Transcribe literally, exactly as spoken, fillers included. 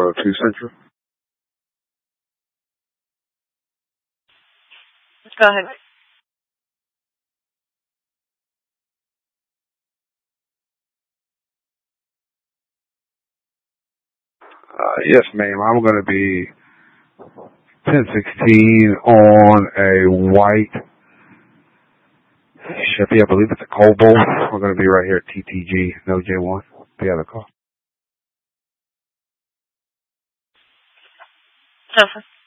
oh two Central. Go ahead. Uh, yes, ma'am. I'm going to be ten sixteen on a white Chevy. I believe it's a Cobalt. We're going to be right here at T T G, no J one. The other car. Sofa.